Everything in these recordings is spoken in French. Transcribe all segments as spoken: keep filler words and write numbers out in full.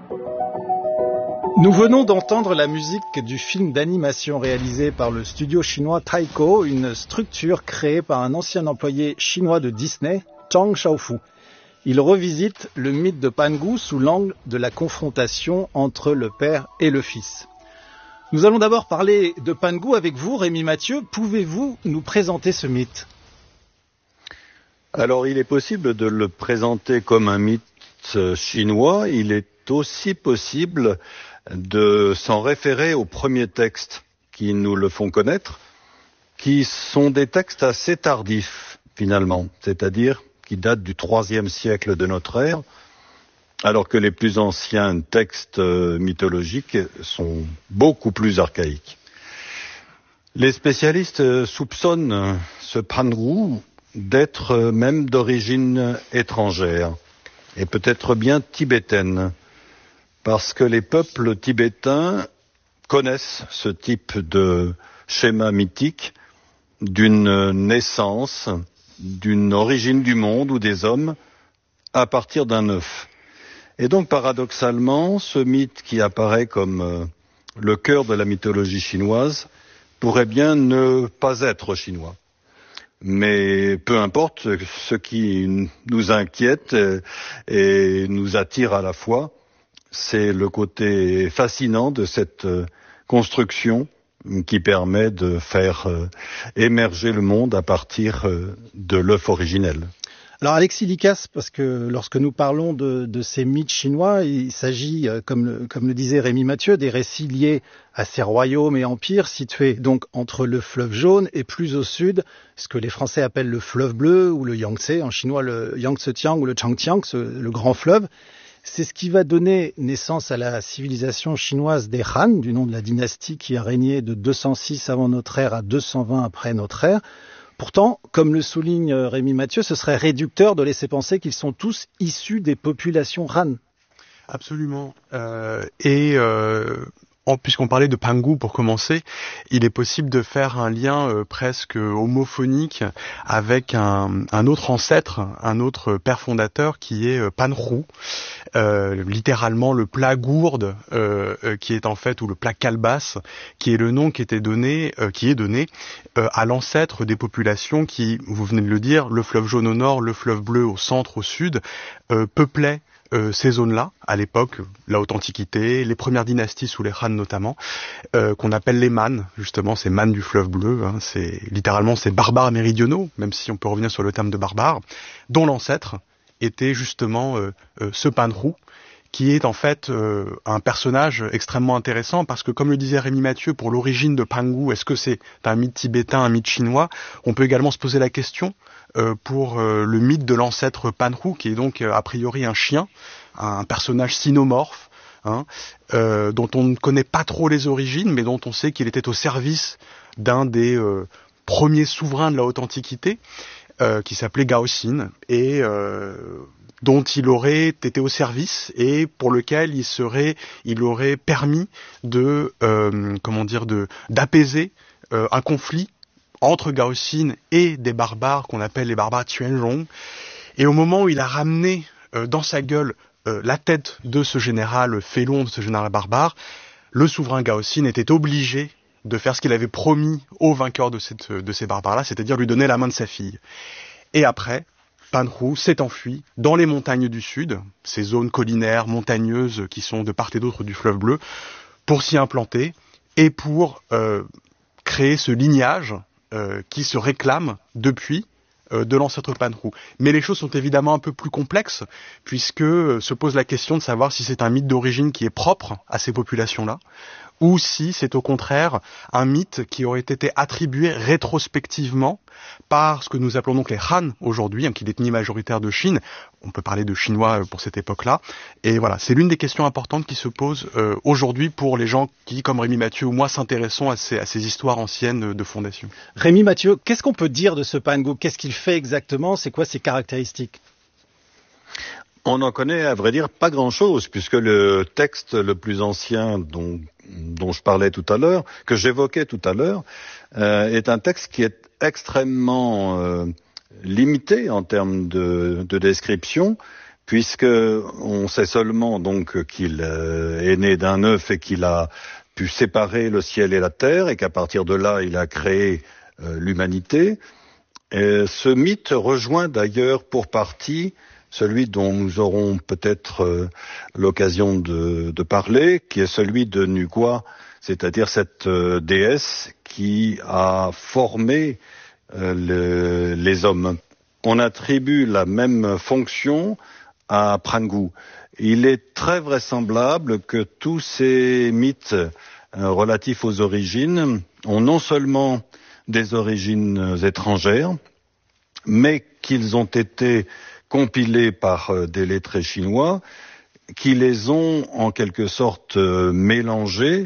Nous venons d'entendre la musique du film d'animation réalisé par le studio chinois Taiko, une structure créée par un ancien employé chinois de Disney, Zhang Shaofu. Il revisite le mythe de Pangu sous l'angle de la confrontation entre le père et le fils. Nous allons d'abord parler de Pangu avec vous, Rémi Mathieu. Pouvez-vous nous présenter ce mythe ? Alors, il est possible de le présenter comme un mythe chinois. Il est aussi possible de s'en référer aux premiers textes qui nous le font connaître, qui sont des textes assez tardifs, finalement, c'est-à-dire qui datent du troisième siècle de notre ère, alors que les plus anciens textes mythologiques sont beaucoup plus archaïques. Les spécialistes soupçonnent ce Pangu d'être même d'origine étrangère, et peut-être bien tibétaine, parce que les peuples tibétains connaissent ce type de schéma mythique d'une naissance, d'une origine du monde ou des hommes à partir d'un œuf. Et donc, paradoxalement, ce mythe qui apparaît comme le cœur de la mythologie chinoise pourrait bien ne pas être chinois. Mais peu importe, ce qui nous inquiète et nous attire à la fois, c'est le côté fascinant de cette construction qui permet de faire émerger le monde à partir de l'œuf originel. Alors Alexis Licasse, parce que lorsque nous parlons de, de ces mythes chinois, il s'agit, comme le, comme le disait Rémi Mathieu, des récits liés à ces royaumes et empires situés donc entre le fleuve jaune et plus au sud, ce que les Français appellent le fleuve bleu ou le Yangtze, en chinois le Yangtze-Kiang ou le Changjiang, le grand fleuve. C'est ce qui va donner naissance à la civilisation chinoise des Han, du nom de la dynastie qui a régné de deux cent six avant notre ère à deux cent vingt après notre ère. Pourtant, comme le souligne Rémi Mathieu, ce serait réducteur de laisser penser qu'ils sont tous issus des populations Han. Absolument. Euh, et euh, en, puisqu'on parlait de Pangu pour commencer, il est possible de faire un lien euh, presque homophonique avec un, un autre ancêtre, un autre père fondateur qui est euh, Panhu, euh, littéralement le plat gourde, euh, euh, qui est en fait, ou le plat calebasse, qui est le nom qui était donné, euh, qui est donné euh, à l'ancêtre des populations qui, vous venez de le dire, le fleuve jaune au nord, le fleuve bleu au centre, au sud, euh, peuplaient Euh, ces zones-là, à l'époque, la haute antiquité, les premières dynasties sous les Han notamment, euh, qu'on appelle les Man, justement, ces Man du fleuve bleu, hein, c'est littéralement ces barbares méridionaux, même si on peut revenir sur le terme de barbare, dont l'ancêtre était justement euh, euh, ce Panhu, qui est en fait euh, un personnage extrêmement intéressant, parce que comme le disait Rémi Mathieu, pour l'origine de Pangu, est-ce que c'est un mythe tibétain, un mythe chinois? On peut également se poser la question euh, pour euh, le mythe de l'ancêtre Panhu, qui est donc euh, a priori un chien, un personnage cynomorphe, hein, euh, dont on ne connaît pas trop les origines, mais dont on sait qu'il était au service d'un des euh, premiers souverains de la haute antiquité, euh, qui s'appelait Gaoxin, et euh, dont il aurait été au service et pour lequel il serait, il aurait permis de, euh, comment dire, de d'apaiser euh, un conflit entre Gaoxin et des barbares qu'on appelle les barbares Xuanzong. Et au moment où il a ramené euh, dans sa gueule euh, la tête de ce général félon, de ce général barbare, le souverain Gaoxin était obligé de faire ce qu'il avait promis au vainqueur de, cette, de ces barbares-là, c'est-à-dire lui donner la main de sa fille. Et après, Panhu s'est enfui dans les montagnes du sud, ces zones collinaires, montagneuses qui sont de part et d'autre du fleuve bleu, pour s'y implanter et pour euh, créer ce lignage euh, qui se réclame depuis euh, de l'ancêtre Panhu. Mais les choses sont évidemment un peu plus complexes, puisque euh, se pose la question de savoir si c'est un mythe d'origine qui est propre à ces populations-là, ou si c'est au contraire un mythe qui aurait été attribué rétrospectivement par ce que nous appelons donc les Han aujourd'hui, hein, qui l'ethnie majoritaire de Chine. On peut parler de Chinois pour cette époque-là. Et voilà, c'est l'une des questions importantes qui se posent euh, aujourd'hui pour les gens qui, comme Rémi Mathieu ou moi, s'intéressons à ces, à ces histoires anciennes de fondation. Rémi Mathieu, qu'est-ce qu'on peut dire de ce Pangu? Qu'est-ce qu'il fait exactement? C'est quoi ses caractéristiques? On n'en connaît, à vrai dire, pas grand-chose, puisque le texte le plus ancien dont, dont je parlais tout à l'heure, que j'évoquais tout à l'heure, euh, est un texte qui est extrêmement euh, limité en termes de, de description, puisque on sait seulement donc qu'il est né d'un œuf et qu'il a pu séparer le ciel et la terre, et qu'à partir de là, il a créé euh, l'humanité. Et ce mythe rejoint d'ailleurs pour partie celui dont nous aurons peut-être euh, l'occasion de, de parler, qui est celui de Nugua, c'est-à-dire cette euh, déesse qui a formé euh, le, les hommes. On attribue la même fonction à Prangu. Il est très vraisemblable que tous ces mythes euh, relatifs aux origines ont non seulement des origines étrangères, mais qu'ils ont été compilés par euh, des lettrés chinois qui les ont en quelque sorte euh, mélangés,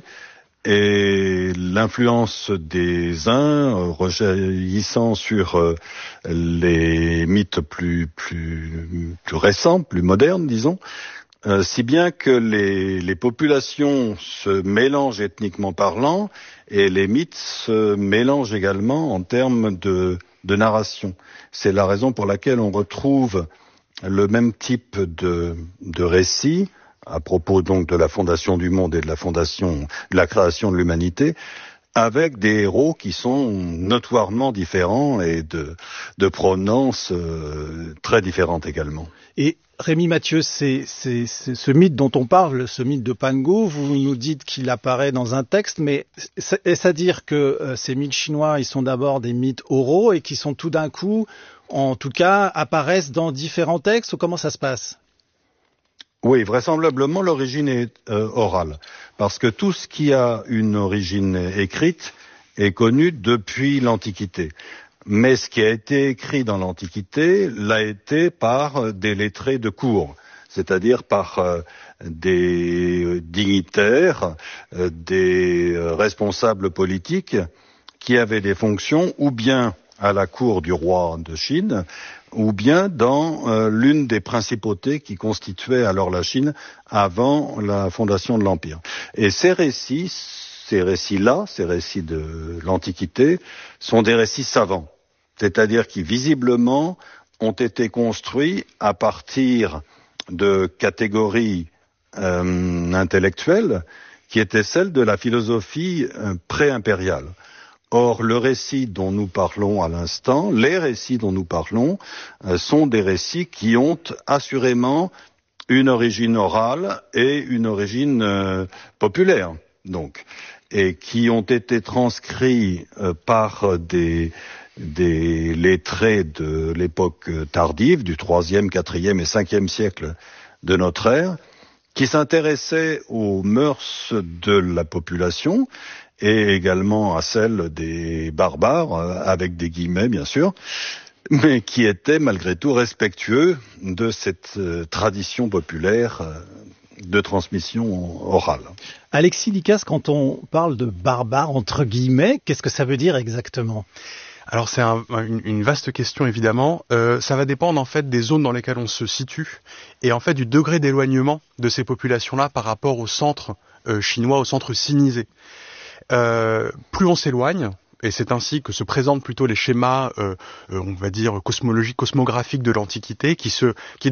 et l'influence des uns euh, rejaillissant sur euh, les mythes plus, plus, plus récents, plus modernes, disons, euh, si bien que les, les populations se mélangent ethniquement parlant, et les mythes se mélangent également en termes de, de narration. C'est la raison pour laquelle on retrouve le même type de, de récit, à propos donc de la fondation du monde et de la fondation, de la création de l'humanité, avec des héros qui sont notoirement différents et de, de provenance euh, très différentes également. Et Rémi Mathieu, c'est, c'est, c'est ce mythe dont on parle, ce mythe de Pangou, vous nous dites qu'il apparaît dans un texte, mais est-ce à dire que euh, ces mythes chinois, ils sont d'abord des mythes oraux et qui sont tout d'un coup, en tout cas, apparaissent dans différents textes, ou comment ça se passe ? Oui, vraisemblablement l'origine est euh, orale, parce que tout ce qui a une origine écrite est connu depuis l'Antiquité. Mais ce qui a été écrit dans l'Antiquité l'a été par des lettrés de cour, c'est-à-dire par euh, des dignitaires, euh, des responsables politiques qui avaient des fonctions ou bien à la cour du roi de Chine, ou bien dans euh, l'une des principautés qui constituaient alors la Chine avant la fondation de l'Empire. Et ces récits, ces récits-là, ces récits de l'Antiquité, sont des récits savants, c'est-à-dire qui visiblement ont été construits à partir de catégories euh, intellectuelles qui étaient celles de la philosophie euh, pré-impériale. Or, le récit dont nous parlons à l'instant, les récits dont nous parlons, euh, sont des récits qui ont assurément une origine orale et une origine euh, populaire, donc, et qui ont été transcrits euh, par des, des lettrés de l'époque tardive, du troisième, quatrième et cinquième siècle de notre ère, qui s'intéressaient aux mœurs de la population, et également à celle des barbares, avec des guillemets bien sûr, mais qui étaient malgré tout respectueux de cette euh, tradition populaire euh, de transmission orale. Alexis Likas, quand on parle de barbares entre guillemets, qu'est-ce que ça veut dire exactement ? Alors c'est un, une, une vaste question évidemment. Euh, ça va dépendre en fait des zones dans lesquelles on se situe et en fait du degré d'éloignement de ces populations-là par rapport au centre euh, chinois, au centre sinisé. Euh, plus on s'éloigne, et c'est ainsi que se présentent plutôt les schémas, euh, euh, on va dire, cosmologiques, cosmographiques de l'Antiquité, qui se, qui